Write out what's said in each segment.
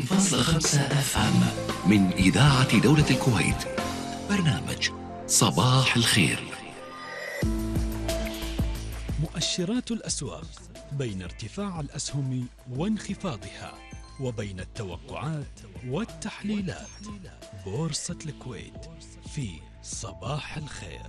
اف ام من إذاعة دولة الكويت. برنامج صباح الخير. مؤشرات الأسواق بين ارتفاع الأسهم وانخفاضها، وبين التوقعات والتحليلات. بورصة الكويت في صباح الخير.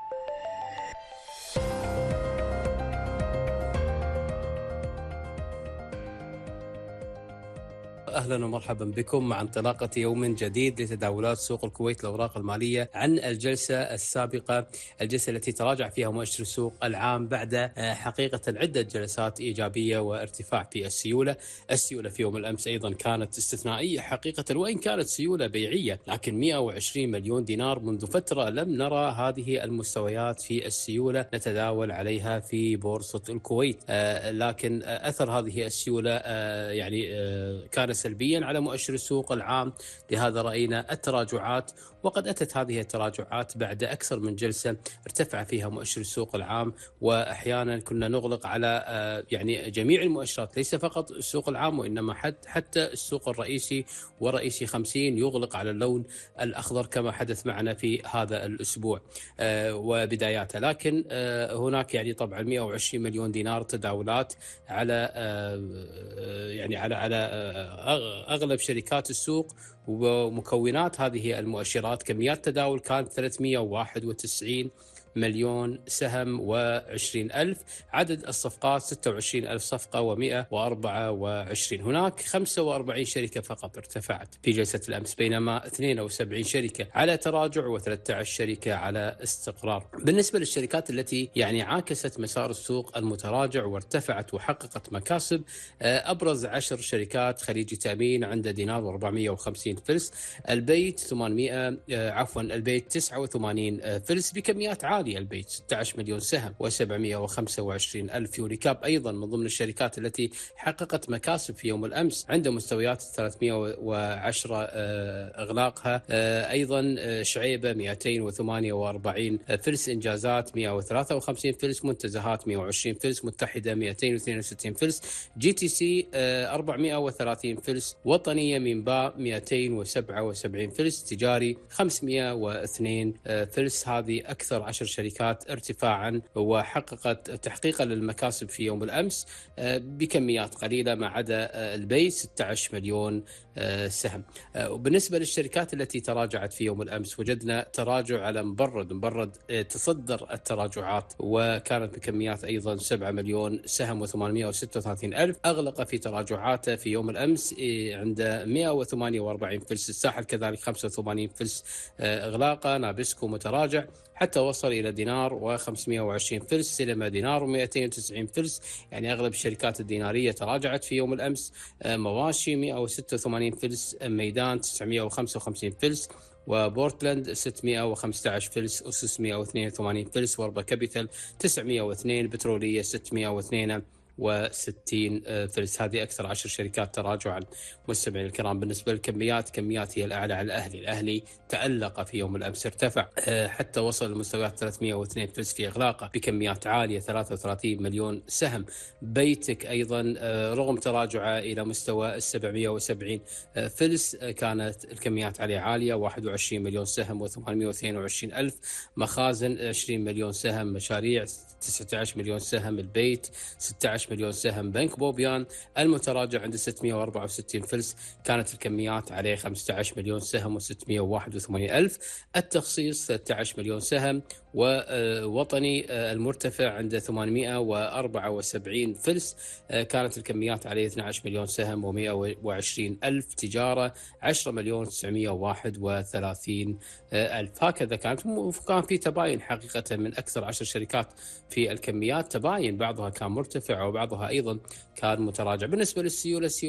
أهلا ومرحبا بكم مع انطلاقة يوم جديد لتداولات سوق الكويت الأوراق المالية عن الجلسة السابقة، الجلسة التي تراجع فيها مؤشر السوق العام بعد حقيقة عدة جلسات إيجابية وارتفاع في السيولة. السيولة في يوم الأمس أيضا كانت استثنائية حقيقة، وإن كانت سيولة بيعية، لكن 120 مليون دينار منذ فترة لم نرى هذه المستويات في السيولة نتداول عليها في بورصة الكويت. لكن أثر هذه السيولة كان سلبيا على مؤشر السوق العام، لهذا رأينا التراجعات، وقد أتت هذه التراجعات بعد أكثر من جلسة ارتفع فيها مؤشر السوق العام، وأحيانا كنا نغلق على جميع المؤشرات، ليس فقط السوق العام وإنما حتى السوق الرئيسي ورئيسي 50 يغلق على اللون الأخضر كما حدث معنا في هذا الأسبوع وبداياته. لكن هناك طبعا 120 مليون دينار تداولات على على أغلب شركات السوق ومكونات هذه المؤشرات. كميات تداول كانت 391 مليون سهم و20,000. عدد الصفقات 26,000 صفقة و124. هناك 45 شركة فقط ارتفعت في جلسة الأمس، بينما 72 شركة على تراجع و13 شركة على استقرار. بالنسبة للشركات التي عاكست مسار السوق المتراجع وارتفعت وحققت مكاسب، أبرز 10 شركات: خليجي تأمين عنده دينار و450 فلس، البيت 89 فلس بكميات عالية، البيت 16 مليون سهم و725 ألف. يونيكاب أيضا من ضمن الشركات التي حققت مكاسب في يوم الأمس، عنده مستويات 310 إغلاقها. أيضا شعيبة 248 فلس، إنجازات 153 فلس، منتزهات 120 فلس، متحدة 262 فلس، جي تي سي 430 فلس، وطنية منباء 277 فلس، تجاري 502 فلس. هذه أكثر 10 شركات ارتفاعا وحققت تحقيقا للمكاسب في يوم الأمس بكميات قليلة، ما عدا البيت 16 مليون سهم. وبالنسبة للشركات التي تراجعت في يوم الأمس، وجدنا تراجع على مبرد تصدر التراجعات، وكانت بكميات أيضا 7 مليون سهم و836 ألف. أغلق في تراجعاته في يوم الأمس عند 148 فلس. الساحل كذلك 85 فلس إغلاقه. نابسكو متراجع حتى وصل إلى دينار و520 فلس. سينما دينار و290 فلس. أغلب الشركات الدينارية تراجعت في يوم الأمس. مواشي 186 فلس، ميدان 955 فلس، وبورتلاند 615 فلس، أسس 182 فلس، وربا كابيتال 902، بترولية 662 فلس. هذه أكثر 10 شركات تراجعا. مستمعين الكرام، بالنسبة للكميات، كميات هي الأعلى على الأهلي تألق في يوم الأمس، ارتفع حتى وصل لمستويات 302 فلس في إغلاقه بكميات عالية 33 مليون سهم. بيتك أيضا رغم تراجعه إلى مستوى 770 فلس كانت الكميات عليه عالية، 21 مليون سهم و822 ألف. مخازن 20 مليون سهم. مشاريع 19 مليون سهم. البيت 16 مليون سهم. بنك بوبيان المتراجع عند 664 فلس، كانت الكميات عليه 15 مليون سهم و681 ألف. التخصيص 13 مليون سهم. ووطني المرتفع عند 874 فلس، كانت الكميات عليه 12 مليون سهم و120 ألف. تجارة 10 مليون 931 ألف. هكذا كان في تباين حقيقة من أكثر 10 شركات في الكميات، تباين، بعضها كان مرتفع وبعضها أيضا كان متراجع. بالنسبة للسيولة